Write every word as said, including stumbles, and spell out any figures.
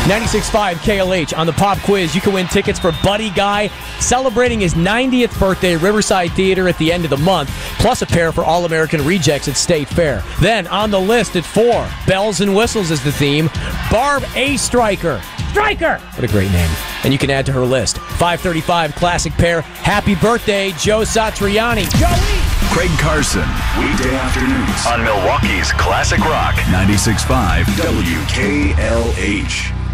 ninety-six point five K L H. On the pop quiz, you can win tickets for Buddy Guy celebrating his ninetieth birthday at Riverside Theater at the end of the month, plus a pair for All-American Rejects at State Fair. Then on the list at four, Bells and Whistles is the theme. Barb A. Stryker. Stryker! What a great name. And you can add to her list. five thirty-five classic pair. Happy birthday, Joe Satriani. Joey! Craig Carson, weekday afternoons on Milwaukee's Classic Rock. ninety-six point five W K L H.